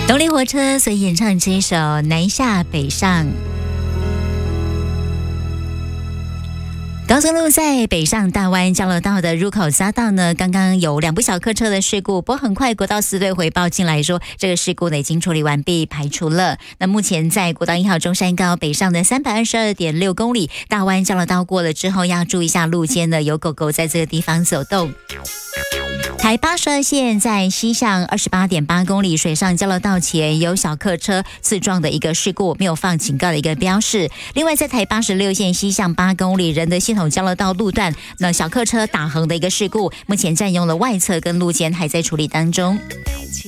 动力火车所演唱这一首《南下北上》。高速路在北上大湾交流道的入口匝道呢，刚刚有2部小客车的事故，不过很快国道4队回报进来说，这个事故呢已经处理完毕，排除了。那目前在国道1号中山高北上的322.6公里，大湾交流道过了之后，要注意一下路肩呢有狗狗在这个地方走动。台82线在西向28.8公里水上交流道前有小客车刺撞的一个事故，没有放警告的一个标示。另外在台86线西向8公里仁德系统交流道路段，那小客车打横的一个事故，目前占用了外侧跟路肩，还在处理当中。